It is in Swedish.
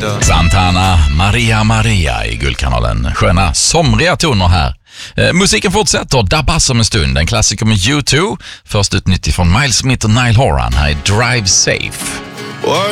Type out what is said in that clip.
Santana, Maria Maria i Guldkanalen. Sköna, somriga toner här. Musiken fortsätter, dabbas om en stund. En klassiker med U2. Först ut nytt från Miles Smith och Niall Horan. Här är Drive Safe.